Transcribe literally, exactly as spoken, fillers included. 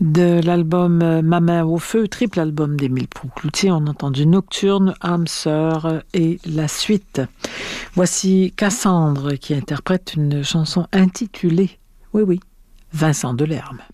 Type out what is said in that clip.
De l'album euh, Ma main au feu, triple album d'Émile Proucloutier, on a entendu Nocturne, âme sœur et la suite. Voici Cassandre qui interprète une chanson intitulée, oui oui, Vincent Delerme.